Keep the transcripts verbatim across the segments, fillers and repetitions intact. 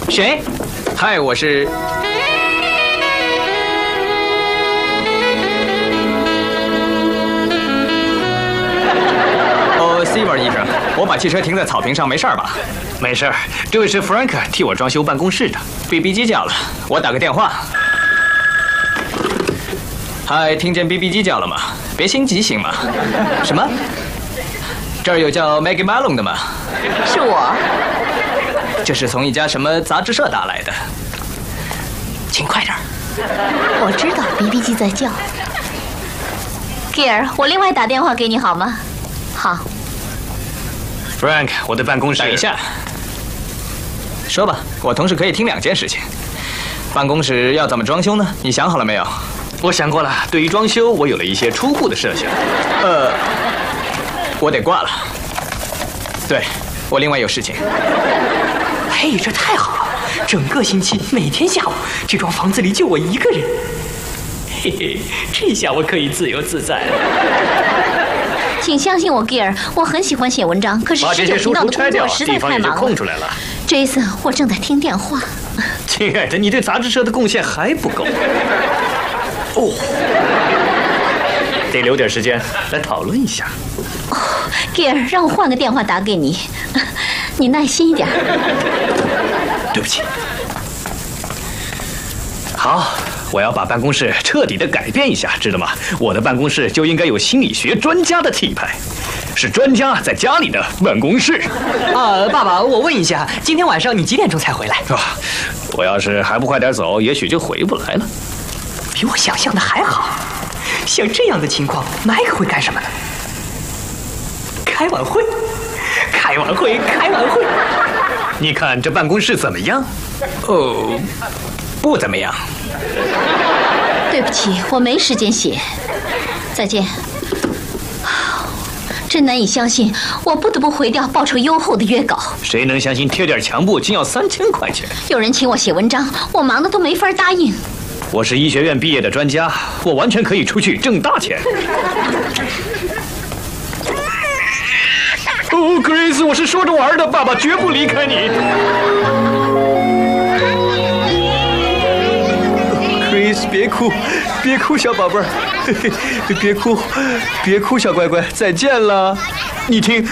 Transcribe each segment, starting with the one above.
谁？嗨，我是。哦 ，Silver 医生，我把汽车停在草坪上，没事吧？ 没事儿，这位是 Frank 替我装修办公室的。 B B 机叫了，我打个电话。嗨，听见 B B 机叫了吗？别心急行吗？什么？这儿有叫 Maggie Malone 的吗？ 是我。 这是从一家什么杂志社打来的，请快点儿。 我知道 B B 机在叫。Gear， 我另外打电话给你好吗？好。 Frank， 我的办公室。 等一下。说吧，我同时可以听两件事情。办公室要怎么装修呢？你想好了没有？ 我想过了，对于装修，我有了一些初步的设想。 呃，我得挂了。对，我另外有事情。 嘿，这太好了！整个星期每天下午，这幢房子里就我一个人。嘿嘿，这下我可以自由自在了。 请相信我 ，Gear， 我很喜欢写文章，可是十九频道的工作实在太忙了。 空出来了。 Jason， 我正在听电话。 亲爱的，你对杂志社的贡献还不够。哦，得留点时间来讨论一下。 哦 ，Gear， 让我换个电话打给你，你耐心一点。 对不起。好，我要把办公室彻底的改变一下，知道吗？我的办公室就应该有心理学专家的气派，是专家在家里的办公室。 啊，爸爸，我问一下，今天晚上你几点钟才回来？ 啊，我要是还不快点走，也许就回不来了。 比我想象的还好。像这样的情况，麦克会干什么呢？开晚会，开晚会，开晚会。 你看这办公室怎么样？ 哦，不怎么样。 对不起，我没时间写。再见。真难以相信，我不得不回掉报酬优厚的约稿。 谁能相信贴点墙布竟要三千块钱？ 有人请我写文章，我忙得都没法答应。 我是医学院毕业的专家，我完全可以出去挣大钱。哦 ，Grace， 我是说着玩的，爸爸绝不离开你。 Grace， 别哭，别哭，小宝贝儿，别哭，别哭，小乖乖，再见了。你听，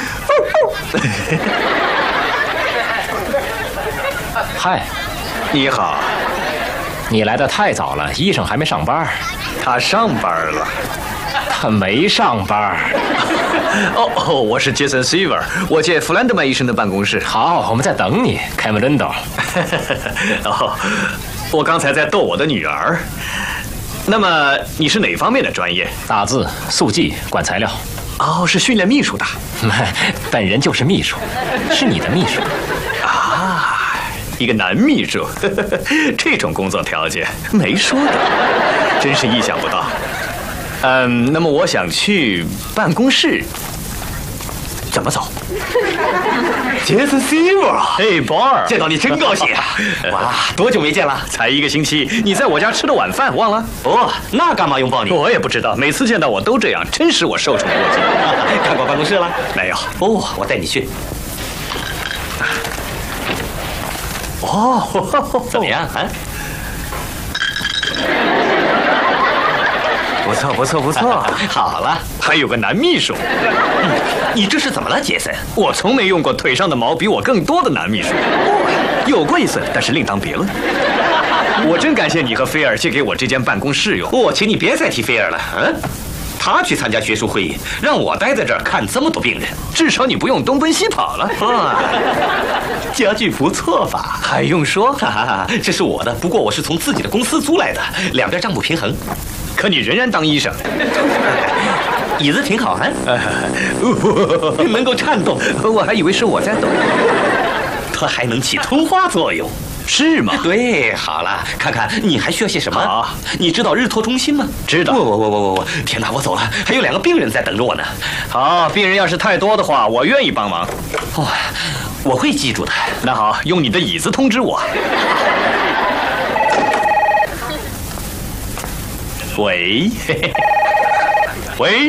嗨， 你好。 你来的太早了，医生还没上班。 他上班了。 他没上班。 哦哦，我是杰森 Silver， 我借弗兰德曼医生的办公室。 好，我们在等你，凯文伦道。 哦，我刚才在逗我的女儿。那么你是哪方面的专业？ 打字、速记、管材料。 哦，是训练秘书的。 本人就是秘书，是你的秘书。 啊。一个男秘书，呵呵，这种工作条件没说的，真是意想不到。嗯，那么我想去办公室，怎么走？杰森 Silver， 嘿 ，Bar， 见到你真高兴啊！哇，多久没见了？才一个星期，你在我家吃的晚饭忘了？ 哦，那干嘛拥抱你？ 我也不知道，每次见到我都这样，真使我受宠若惊。 看过办公室了？ 没有。 哦，我带你去。 哦， 怎么样啊？ 不错，不错，不错。 好了， 还有个男秘书。 嗯，你这是怎么了，杰森？ 我从没用过腿上的毛比我更多的男秘书。有过一次，但是另当别论。我真感谢你和菲尔借给我这间办公室用。 哦，请你别再提菲尔了。嗯。他去参加学术会议，让我待在这儿看这么多病人， 至少你不用东奔西跑了。 啊，家具不错吧？ 还用说？ 哈哈，这是我的，不过我是从自己的公司租来的，两边账不平衡。 可你仍然当医生。 椅子挺好啊，能够颤动， 我还以为是我在抖。 它还能起通话作用。 是吗？ 对，好了，看看你还需要些什么？ 好， 你知道日托中心吗？ 知道。 我我我我我，天哪，我走了，还有两个病人在等着我呢。 好，病人要是太多的话，我愿意帮忙。 哦，我会记住的。 那好，用你的椅子通知我。喂，喂。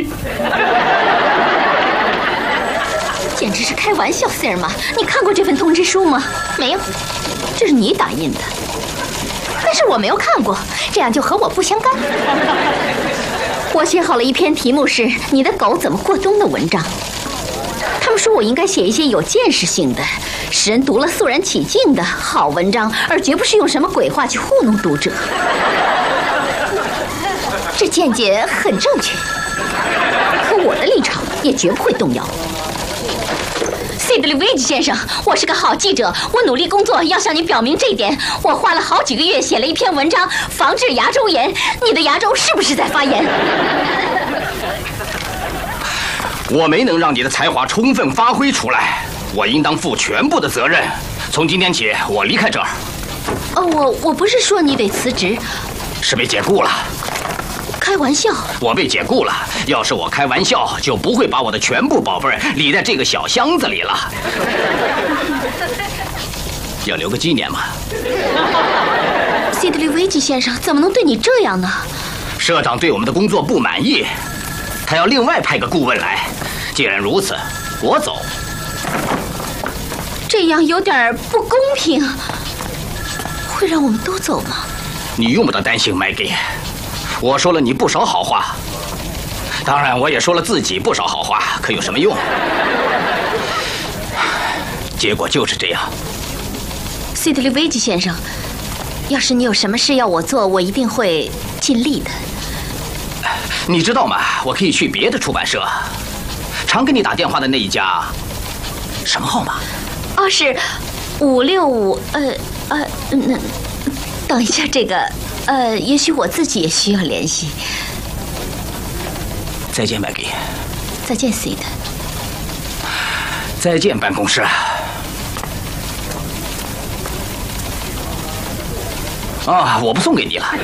简直是开玩笑，塞尔玛，你看过这份通知书吗？ 没有。 这是你打印的，但是我没有看过，这样就和我不相干。我写好了一篇题目是“你的狗怎么过冬”的文章。他们说我应该写一些有见识性的、使人读了肃然起敬的好文章，而绝不是用什么鬼话去糊弄读者。这见解很正确，可我的立场也绝不会动摇。Sidley Wage 先生，我是个好记者，我努力工作，要向你表明这一点。我花了好几个月写了一篇文章，防治牙周炎。你的牙周是不是在发炎？ 我没能让你的才华充分发挥出来，我应当负全部的责任。从今天起，我离开这儿。 哦，我我不是说你得辞职， 是被解雇了。 开玩笑。 我被解雇了，要是我开玩笑，就不会把我的全部宝贝儿理在这个小箱子里了。要留个纪念嘛。 Sidley Wage 先生怎么能对你这样呢？ 社长对我们的工作不满意，他要另外派个顾问来。既然如此，我走。 这样有点不公平，会让我们都走吗？ 你用不着担心，麦基。我说了你不少好话，当然我也说了自己不少好话，可有什么用？结果就是这样。 Sidley Wage 先生，要是你有什么事要我做，我一定会尽力的。 你知道吗？我可以去别的出版社，常给你打电话的那一家，什么号码？ 哦，是五六五，呃呃，那等一下，这个，呃，也许我自己也需要联系。 再见，麦基。 再见 ，Sid。 再见，办公室。啊，我不送给你了。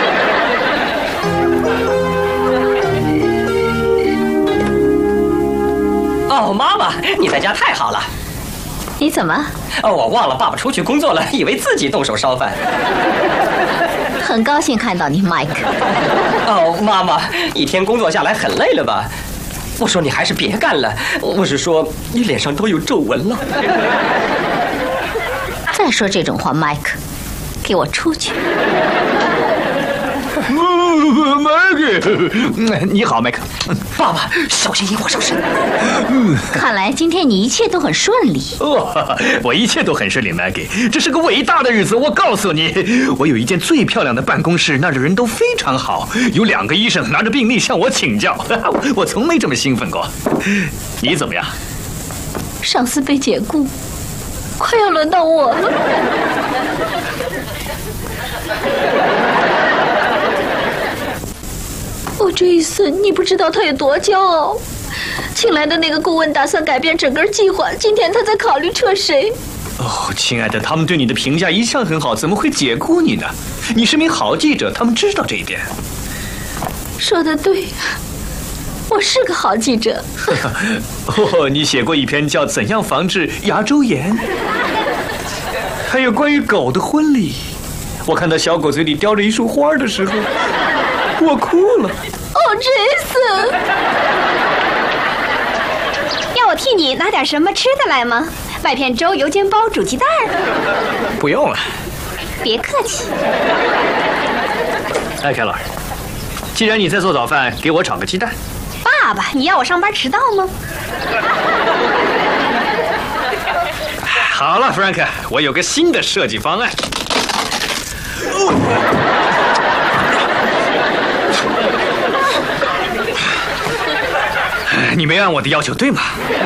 哦，妈妈，你在家太好了。 你怎么？ 哦，我忘了爸爸出去工作了，以为自己动手烧饭。 很高兴看到你 ，Mike。 哦，妈妈，一天工作下来很累了吧？我说你还是别干了，我是说你脸上都有皱纹了。 再说这种话 ，Mike， 给我出去。 麦克，你好，麦克。 爸爸，小心引火烧身。 看来今天你一切都很顺利。 哦，我一切都很顺利，麦克。这是个伟大的日子，我告诉你，我有一间最漂亮的办公室，那儿的人都非常好，有两个医生拿着病历向我请教，我从没这么兴奋过。你怎么样？ 上司被解雇，快要轮到我了。哦，这一次你不知道他有多骄傲。请来的那个顾问打算改变整个计划，今天他在考虑撤谁。 哦，亲爱的，他们对你的评价一向很好，怎么会解雇你呢？你是名好记者，他们知道这一点。 说得对，我是个好记者。 哦，你写过一篇叫《怎样防治牙周炎》，还有关于狗的婚礼。我看到小狗嘴里叼着一束花的时候，我哭了。 哦，杰森， 要我替你拿点什么吃的来吗？麦片粥、油煎包、煮鸡蛋。 不用了。 别客气。 哎，凯尔，既然你在做早饭，给我炒个鸡蛋。 爸爸，你要我上班迟到吗？ 好了 ，Frank， 我有个新的设计方案。你没按我的要求，对吗？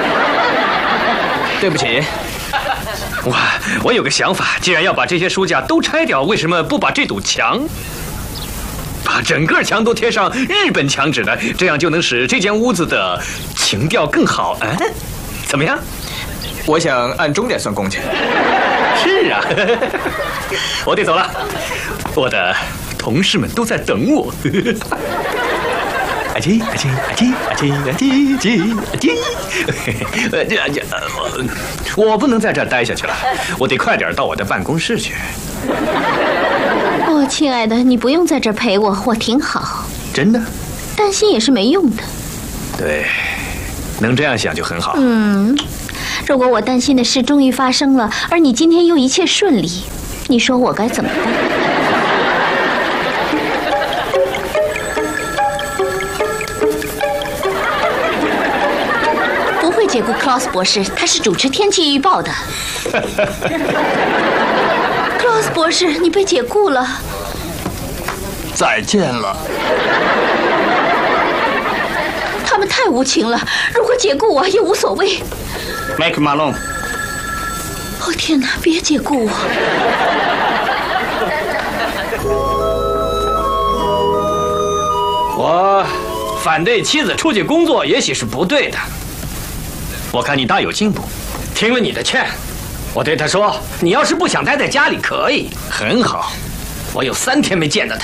对不起。 哇，我有个想法，既然要把这些书架都拆掉，为什么不把这堵墙，把整个墙都贴上日本墙纸呢？这样就能使这间屋子的情调更好。嗯，怎么样？ 我想按钟点算工钱。 是啊，我得走了，我的同事们都在等我。阿基阿基阿基阿基阿基基阿基，呃这这，我不能在这儿待下去了，我得快点到我的办公室去。 哦，亲爱的，你不用在这儿陪我，我挺好。 真的？ 担心也是没用的。 对，能这样想就很好。 嗯。 如果我担心的事终于发生了，而你今天又一切顺利，你说我该怎么办？不会解雇 Klaus 博士，他是主持天气预报的。Klaus 博士，你被解雇了。 再见了。 他们太无情了，如果解雇我也无所谓。 Mike Malone。 哦天哪，别解雇我！ 我反对妻子出去工作，也许是不对的。 我看你大有进步。 听了你的劝，我对他说：“你要是不想待在家里，可以。” 很好。 我有三天没见到他。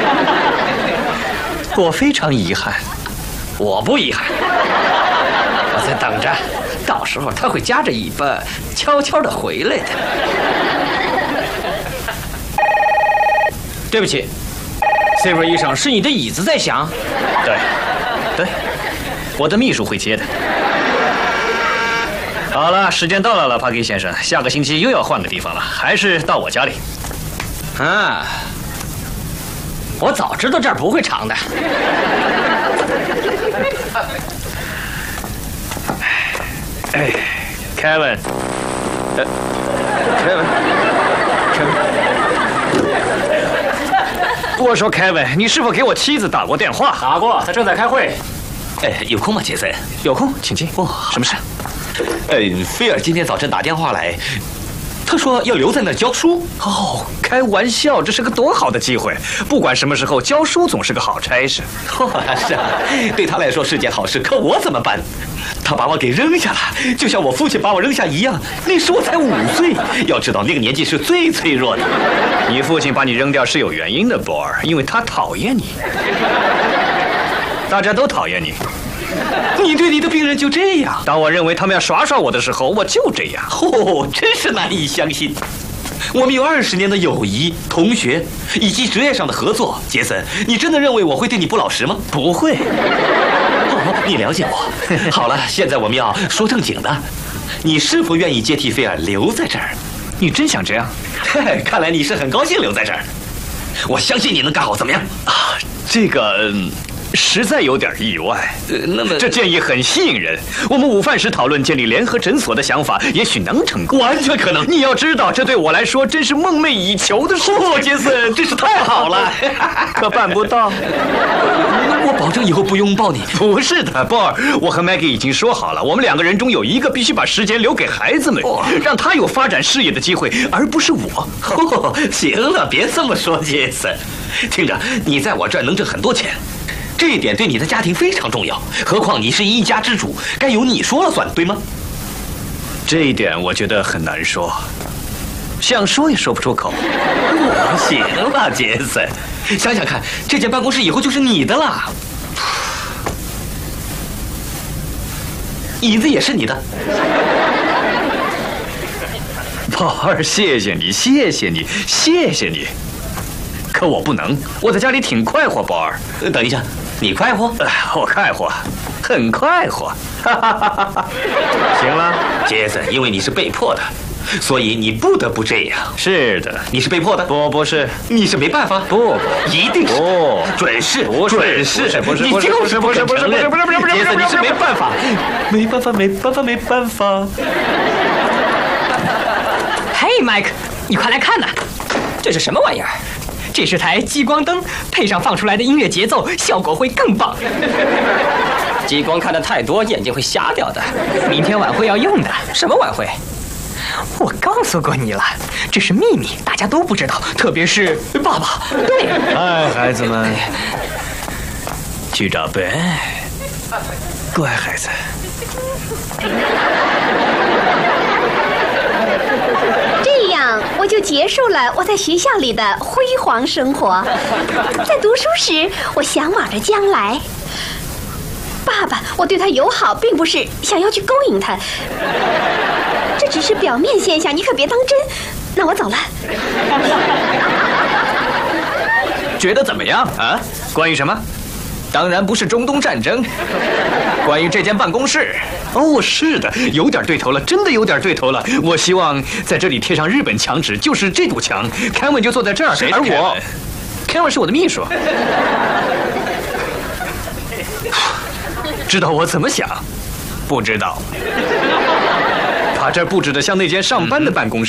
我非常遗憾。 我不遗憾。我在等着，到时候他会夹着尾巴，悄悄地回来的。对不起 ，Silver 医生，是你的椅子在响。 对，对，我的秘书会接的。好了，时间到了了，帕基先生，下个星期又要换个地方了，还是到我家里。 啊，我早知道这儿不会长的。 哎 ，Kevin， 呃 ，Kevin，Kevin， 我说 Kevin， 你是否给我妻子打过电话？ 打过，他正在开会。 哎，有空吗，杰森？ 有空，请进。哦，什么事？ 呃，菲尔今天早晨打电话来，他说要留在那儿教书。 哦，开玩笑，这是个多好的机会！不管什么时候，教书总是个好差事。 哦，是啊，对他来说是件好事。可我怎么办？他把我给扔下了，就像我父亲把我扔下一样。那时我才五岁，要知道那个年纪是最脆弱的。 你父亲把你扔掉是有原因的，博尔，因为他讨厌你。大家都讨厌你。 你对你的病人就这样？ 当我认为他们要耍耍我的时候，我就这样。 哦，真是难以相信。我们有二十年的友谊、同学以及职业上的合作。杰森，你真的认为我会对你不老实吗？ 不会。 哦，你了解我。好了，现在我们要说正经的。你是否愿意接替菲尔留在这儿？ 你真想这样？ 嘿，看来你是很高兴留在这儿。我相信你能干好，怎么样？ 啊，这个。嗯实在有点意外。 呃，那么这建议很吸引人。我们午饭时讨论建立联合诊所的想法，也许能成功， 完全可能。 你要知道，这对我来说真是梦寐以求的事。 哦，杰森，真是太好了， 可办不到。 我保证以后不拥抱你。 不是的，波尔，我和 Maggie 已经说好了，我们两个人中有一个必须把时间留给孩子们， 哦、 让他有发展事业的机会，而不是我。 哦，行了，别这么说，杰森。听着，你在我这儿能挣很多钱。这一点对你的家庭非常重要，何况你是一家之主，该由你说了算，对吗？ 这一点我觉得很难说，想说也说不出口。 哦，行了，杰森，想想看，这间办公室以后就是你的了，椅子也是你的。 宝儿，谢谢你，谢谢你，谢谢你。可我不能，我在家里挺快活，宝儿。 等一下。你快活？ 呃，我快活，很快活。行了， 杰森，因为你是被迫的，所以你不得不这样。 是的， 你是被迫的？ 不，不是， 你是没办法。 不， 一定是。 不， 准是， 不准是， 不是， 你就是不肯承认。 不是，不是，不是， 杰森，你是没办法， 没办法，没办法，没办法。 嘿，麦克，你快来看呐，这是什么玩意儿？这是台激光灯，配上放出来的音乐节奏，效果会更棒。 激光看得太多，眼睛会瞎掉的。 明天晚会要用的。什么晚会？我告诉过你了，这是秘密，大家都不知道，特别是爸爸。对。 哎，孩子们，去找贝，乖孩子。 这样我就结束了我在学校里的辉煌生活。在读书时，我向往着将来。爸爸，我对他友好，并不是想要去勾引他，这只是表面现象，你可别当真。那我走了。 觉得怎么样啊？关于什么？ 当然不是中东战争。关于这间办公室，哦，是的，有点对头了，真的有点对头了。我希望在这里贴上日本墙纸，就是这堵墙。凯文就坐在这儿，而我，凯文是我的秘书。知道我怎么想？不知道。把这儿布置得像那间上班的办公室。